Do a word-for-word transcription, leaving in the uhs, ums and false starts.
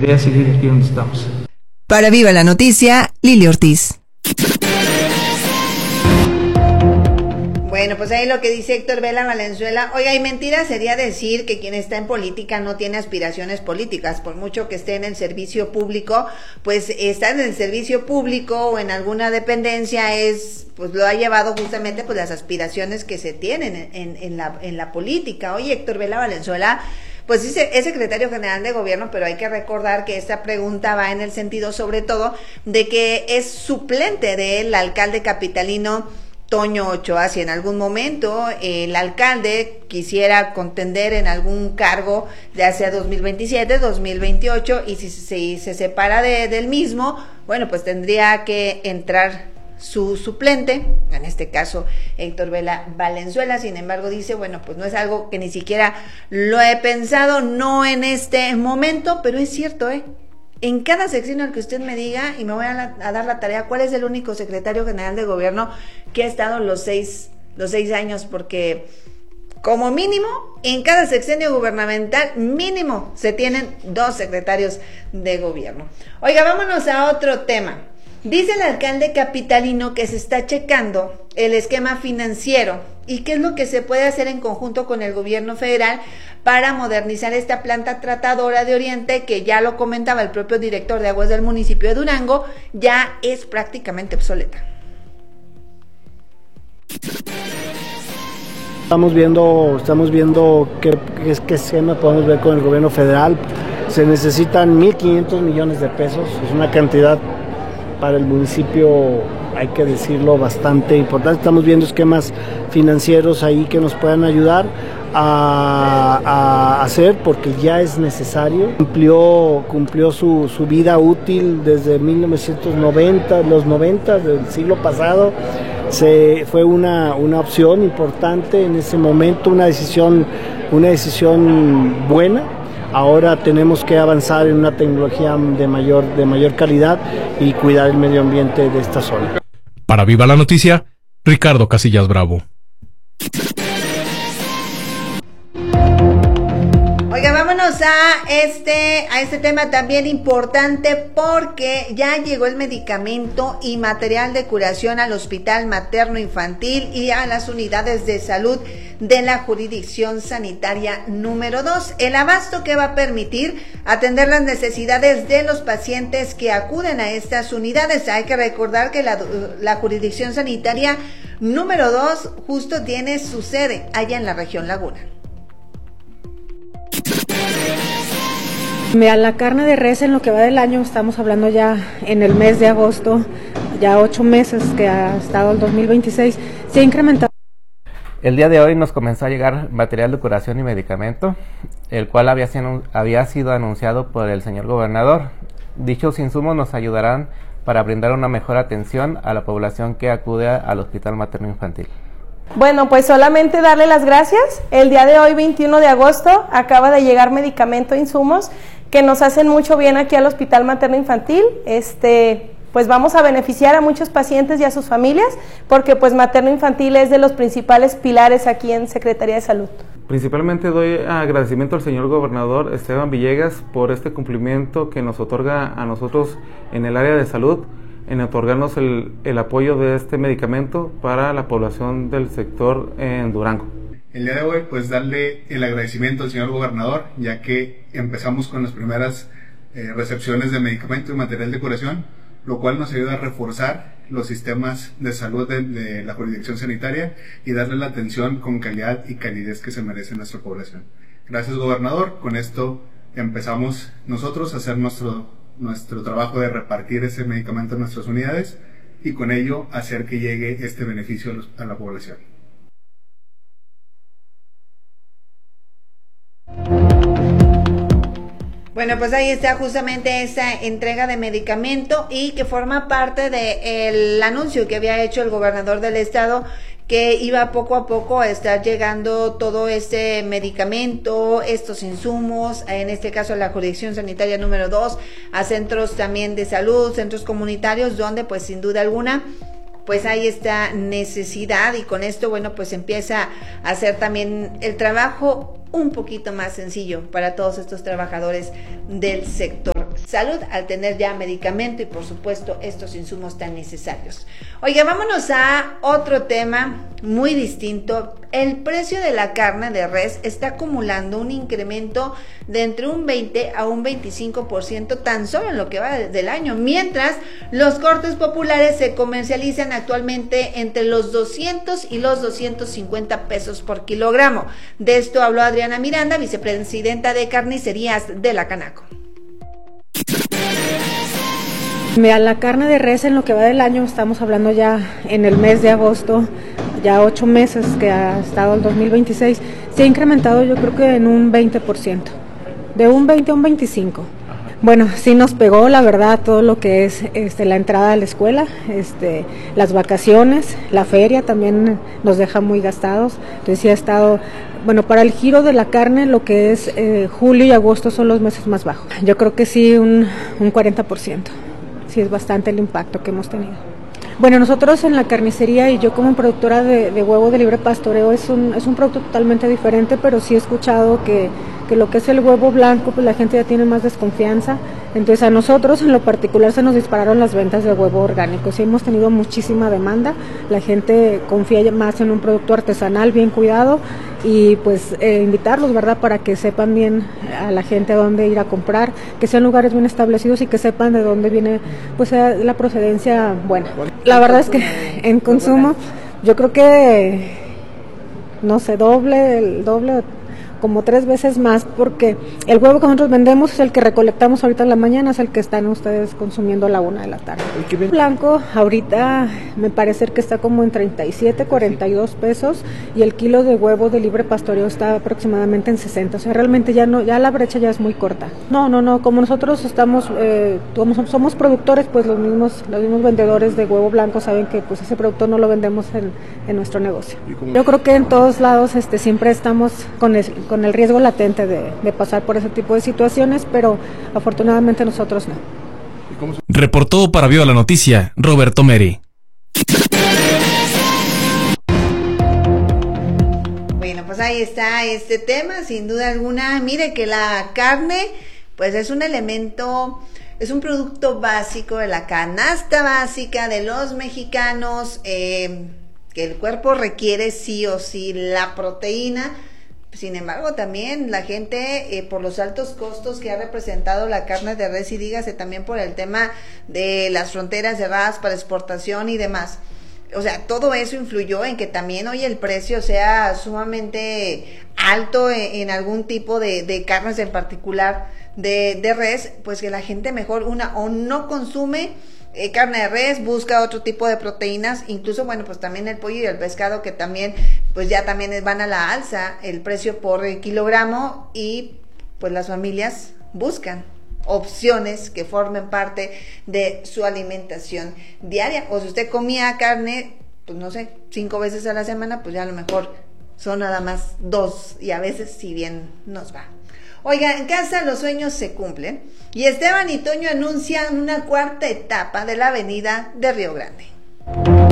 idea es seguir aquí donde estamos. Para Viva la Noticia, Lili Ortiz. Bueno, pues ahí lo que dice Héctor Vela Valenzuela. Oiga, y mentira sería decir que quien está en política no tiene aspiraciones políticas, por mucho que esté en el servicio público, pues estar en el servicio público o en alguna dependencia es, pues lo ha llevado justamente pues las aspiraciones que se tienen en, en, en la, en la política. Oye, Héctor Vela Valenzuela, pues dice, es secretario general de gobierno, pero hay que recordar que esta pregunta va en el sentido sobre todo de que es suplente del alcalde capitalino Toño Ochoa. Si en algún momento eh, el alcalde quisiera contender en algún cargo, ya sea dos mil veintisiete, dos mil veintiocho, y si, si se separa de, del mismo, bueno, pues tendría que entrar su suplente, en este caso Héctor Vela Valenzuela. Sin embargo dice, bueno, pues no es algo que ni siquiera lo he pensado, no en este momento, pero es cierto, ¿eh? En cada sección que usted me diga, y me voy a, la, a dar la tarea, ¿cuál es el único secretario general de gobierno que ha estado los seis, los seis años? Porque como mínimo, en cada sexenio gubernamental, mínimo, se tienen dos secretarios de gobierno. Oiga, vámonos a otro tema. Dice el alcalde capitalino que se está checando el esquema financiero y qué es lo que se puede hacer en conjunto con el gobierno federal para modernizar esta planta tratadora de Oriente, que ya lo comentaba el propio director de aguas del municipio de Durango, ya es prácticamente obsoleta. Estamos viendo, estamos viendo qué, qué, qué esquema podemos ver con el gobierno federal. Se necesitan mil quinientos millones de pesos, es una cantidad para el municipio, hay que decirlo, bastante importante. Estamos viendo esquemas financieros ahí que nos puedan ayudar a, a hacer, porque ya es necesario. Cumplió, cumplió su, su vida útil desde mil novecientos noventa, los noventa del siglo pasado. Se, fue una, una opción importante en ese momento, una decisión, una decisión buena. Ahora tenemos que avanzar en una tecnología de mayor, de mayor calidad y cuidar el medio ambiente de esta zona. Para Viva la Noticia, Ricardo Casillas Bravo. Oiga, vámonos a este, a este tema también importante, porque ya llegó el medicamento y material de curación al Hospital Materno Infantil y a las unidades de salud de la jurisdicción sanitaria número dos. El abasto que va a permitir atender las necesidades de los pacientes que acuden a estas unidades. Hay que recordar que la, la jurisdicción sanitaria número dos justo tiene su sede allá en la región Laguna. A la carne de res en lo que va del año, estamos hablando ya en el mes de agosto, ya ocho meses que ha estado el dos mil veintiséis, se ha incrementado. El día de hoy nos comenzó a llegar material de curación y medicamento, el cual había sido, había sido anunciado por el señor gobernador. Dichos insumos nos ayudarán para brindar una mejor atención a la población que acude al Hospital Materno Infantil. Bueno, pues solamente darle las gracias. El día de hoy, veintiuno de agosto, acaba de llegar medicamento e insumos que nos hacen mucho bien aquí al Hospital Materno Infantil. Este, pues vamos a beneficiar a muchos pacientes y a sus familias, porque pues Materno Infantil es de los principales pilares aquí en Secretaría de Salud. Principalmente doy agradecimiento al señor gobernador Esteban Villegas por este cumplimiento que nos otorga a nosotros en el área de salud, en otorgarnos el, el apoyo de este medicamento para la población del sector en Durango. El día de hoy, pues darle el agradecimiento al señor gobernador, ya que empezamos con las primeras eh, recepciones de medicamento y material de curación, lo cual nos ayuda a reforzar los sistemas de salud de, de la jurisdicción sanitaria y darle la atención con calidad y calidez que se merece nuestra población. Gracias, gobernador. Con esto empezamos nosotros a hacer nuestro, nuestro trabajo de repartir ese medicamento en nuestras unidades y con ello hacer que llegue este beneficio a, los, a la población. Bueno, pues ahí está justamente esa entrega de medicamento y que forma parte del anuncio que había hecho el gobernador del estado, que iba poco a poco a estar llegando todo este medicamento, estos insumos, en este caso la jurisdicción sanitaria número dos, a centros también de salud, centros comunitarios, donde pues sin duda alguna pues hay esta necesidad, y con esto, bueno, pues empieza a hacer también el trabajo un poquito más sencillo para todos estos trabajadores del sector salud al tener ya medicamento y por supuesto estos insumos tan necesarios. Oiga, vámonos a otro tema muy distinto. El precio de la carne de res está acumulando un incremento de entre un veinte a un veinticinco por ciento tan solo en lo que va del año, mientras los cortes populares se comercializan actualmente entre los doscientos y los doscientos cincuenta pesos por kilogramo. De esto habló Adriana Miranda, vicepresidenta de Carnicerías de la Canaco. Mira, la carne de res en lo que va del año, estamos hablando ya en el mes de agosto, ya ocho meses que ha estado el dos mil veintiséis, se ha incrementado yo creo que en un veinte por ciento, de un veinte a un veinticinco por ciento. Bueno, sí nos pegó, la verdad, todo lo que es este, la entrada a la escuela, este, las vacaciones, la feria también nos deja muy gastados. Entonces sí ha estado, bueno, para el giro de la carne, lo que es eh, julio y agosto son los meses más bajos. Yo creo que sí, un, un cuarenta por ciento. Sí es bastante el impacto que hemos tenido. Bueno, nosotros en la carnicería y yo como productora de, de huevo de libre pastoreo es un, es un producto totalmente diferente, pero sí he escuchado que, que lo que es el huevo blanco, pues la gente ya tiene más desconfianza. Entonces a nosotros en lo particular se nos dispararon las ventas de huevo orgánico. Sí hemos tenido muchísima demanda, la gente confía más en un producto artesanal bien cuidado y pues eh, invitarlos, ¿verdad?, para que sepan bien a la gente a dónde ir a comprar, que sean lugares bien establecidos y que sepan de dónde viene pues la procedencia buena. La verdad es que en consumo yo creo que no sé, doble, el doble como tres veces más, porque el huevo que nosotros vendemos es el que recolectamos ahorita en la mañana, es el que están ustedes consumiendo a la una de la tarde. El blanco ahorita me parece que está como en treinta y siete, cuarenta y dos pesos y el kilo de huevo de libre pastoreo está aproximadamente en sesenta, o sea, realmente ya no, ya la brecha ya es muy corta. No, no, no, como nosotros estamos, eh, como somos productores, pues los mismos, los mismos vendedores de huevo blanco saben que pues ese producto no lo vendemos en, en nuestro negocio. Yo creo que en todos lados este, siempre estamos con el, con el riesgo latente de, de pasar por ese tipo de situaciones, pero afortunadamente nosotros no. Reportó para Viva la Noticia, Roberto Meri. Bueno, pues ahí está este tema, sin duda alguna. Mire que la carne, pues es un elemento, es un producto básico de la canasta básica de los mexicanos, eh, que el cuerpo requiere sí o sí la proteína. Sin embargo, también la gente, eh, por los altos costos que ha representado la carne de res y dígase también por el tema de las fronteras cerradas para exportación y demás. O sea, todo eso influyó en que también hoy el precio sea sumamente alto en, en algún tipo de, de carnes en particular de, de res, pues que la gente mejor una o no consume Eh, carne de res, busca otro tipo de proteínas, incluso bueno pues también el pollo y el pescado que también pues ya también van a la alza el precio por eh, kilogramo y pues las familias buscan opciones que formen parte de su alimentación diaria, o si usted comía carne pues no sé, cinco veces a la semana, pues ya a lo mejor son nada más dos y a veces si bien nos va. Oiga, en casa los sueños se cumplen y Esteban y Toño anuncian una cuarta etapa de la avenida de Río Grande.